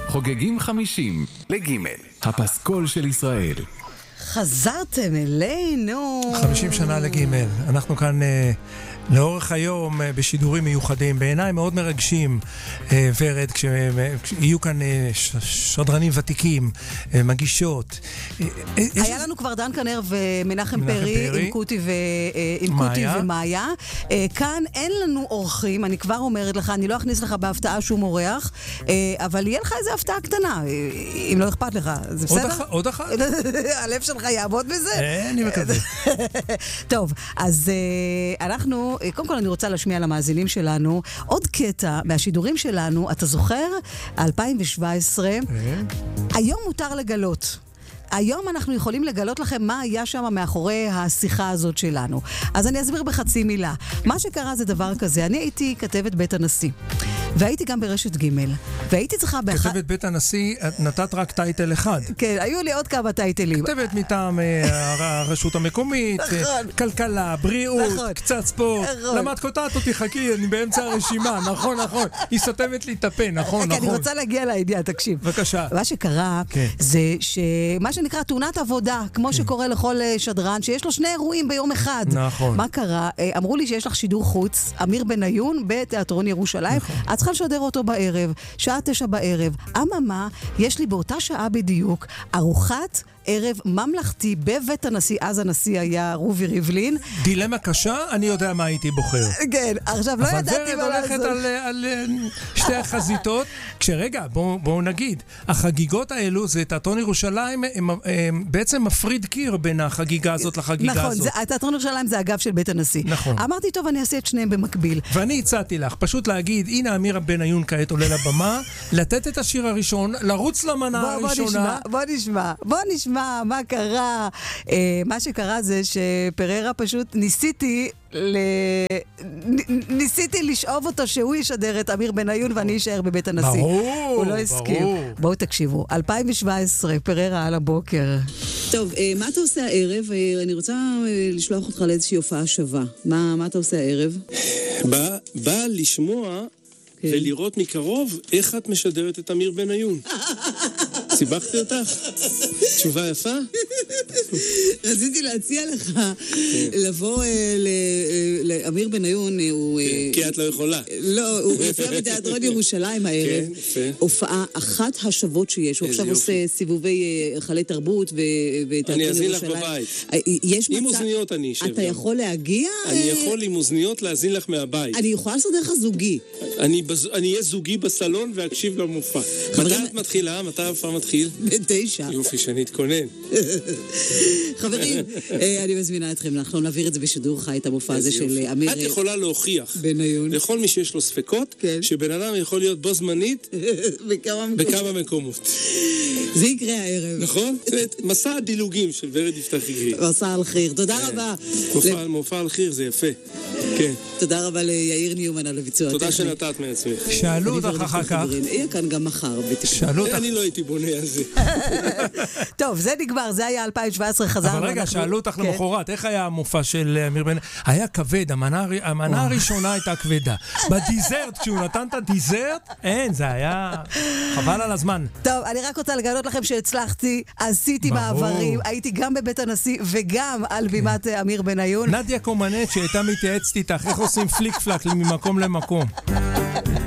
חוגגים 50 לגימל, הפסקול של ישראל. חזרתם אלינו. 50 שנה לגימל. אנחנו כאן לאורך היום בשידורים מיוחדים, בעיניי מאוד מרגשים, ורד, כשיהיו כאן שדרנים ותיקים, מגישות. היה לנו כבר דן כנר ומנחם פרי עם קוטי ומאיה. כאן אין לנו אורחים, אני כבר אומרת לך, אני לא אכניס לך בהפתעה שום אורח, אבל יהיה לך איזה הפתעה קטנה, אם לא אכפת לך. זה בסדר? עוד אחת? הלב שלך יעבוד בזה? אני מקווה. טוב, אז אנחנו, קודם כל אני רוצה להשמיע למאזינים שלנו עוד קטע מהשידורים שלנו. אתה זוכר? 2017. היום מותר לגלות. היום אנחנו יכולים לגלות לכם מה היה שם מאחורי השיחה הזאת שלנו. אז אני אסביר בחצי מילה. מה שקרה זה דבר כזה. אני הייתי כתבת בית הנשיא. והייתי גם ברשת ג' והייתי צריכה כתבת בית הנשיא, נתת רק טייטל אחד. כן, היו לי עוד כמה טייטלים. כתבת מטעם הרשות המקומית, כלכלה, בריאות, קצת ספורט. למה את קוטעת אותי? חכי, אני באמצע הרשימה. נכון. היא סותמת לי את הפה, נכון. אני רוצה להגיע לידיעה, תקשיב. בבקשה. מה שקרה זה שמה שנקרא תאונת עבודה, כמו שקורה לכל שדרן, שיש לו שני אירועים ביום אחד. נכון. מה קרה? אמרו לי שיש לך שידור חוץ, אמיר בניון, בתיאטרון ירושלים. את צריכה לשדר אותו בערב, שעה 9 בערב. אממה, יש לי באותה שעה בדיוק ארוחת ערב ממלכתי בבית הנשיא, אז הנשיא היה רובי ריבלין. דילמה קשה, אני יודע מה הייתי בוחר. כן, עכשיו לא ידעתי מה לעשות. אבל ורד הולכת על שתי החזיתות, כשרגע, בואו נגיד, החגיגות האלו, זה תיאטרון ירושלים, הם בעצם מפריד קיר בין החגיגה הזאת לחגיגה הזאת. נכון, תיאטרון ירושלים זה הגב של בית הנשיא. נכון. אמרתי, טוב, אני אעשה את שניהם במקביל. ואני הצעתי לך, פשוט להגיד, הנה אמיר בניון כעת עולה לבמה, לתת את השיר הראשון, לרוץ למנה הראשונה. בוא נשמע מה קרה. מה שקרה זה שפררה פשוט ניסיתי לשאוב אותו שהוא ישדר את אמיר בניון ואני אשאר בבית הנשיא. הוא לא הסכים. בואו תקשיבו, 2017, פררה על הבוקר. טוב, מה אתה עושה הערב? אני רוצה לשלוח אותך לאיזושהי הופעה שווה. מה אתה עושה הערב? בא לשמוע ולראות מקרוב איך את משדרת את אמיר בניון. סיבכתי אותך? תשובה יפה? רציתי להציע לך לבוא לאמיר בניון. כי את לא יכולה. לא, הוא הופיע בתיאטרון ירושלים הערב. הופעה אחת השוות שיש. הוא עכשיו עושה סיבובי חלי תרבות ותיאטרון ירושלים. אני אזין לך בבית. עם אוזניות אני אשב. אתה יכול להגיע? אני יכול עם אוזניות להזין לך מהבית. אני יכולה לסדר לך זוגי. אני אהיה זוגי בסלון ואקשיב למופע. מתי את מתחילה? מתי ההופעה מתחיל? ב9. יופי, שאני אתכונן. חברים, אני מזמינה אתכם, אנחנו נעביר את זה בשידור חי, את המופע הזה של אמיר. את יכולה להוכיח בניון. לכל מי שיש לו ספקות, שבן אדם יכול להיות בו זמנית בכמה מקומות. זה יקרה הערב. נכון? מסע הדילוגים של ורד יפתח יגרי. מסע על חיר, תודה רבה. מופע על חיר, זה יפה. כן. תודה רבה ליאיר ניומן על הביצוע. תודה שנתת מעצמך. שאלו אותך אחר כך. יהיה כאן גם מחר. אני לא הייתי בונה על זה. טוב, זה נגמר, זה היה 2017, חזרנו. אבל רגע, שאלו אותך למחרת, איך היה המופע של אמיר בניון? היה כבד, המנה הראשונה הייתה כבדה. בדיזרט, כשהוא נתן את הדיזרט, אין, זה היה חבל על הזמן. טוב, אני רק רוצה לגלות לכם שהצלחתי, עשיתי מעברים, הייתי גם בבית הנשיא וגם על בימת אמיר בניון. נדיה קומנט שהייתה מתייעצת איתך, איך עושים פליק פלק ממקום למקום.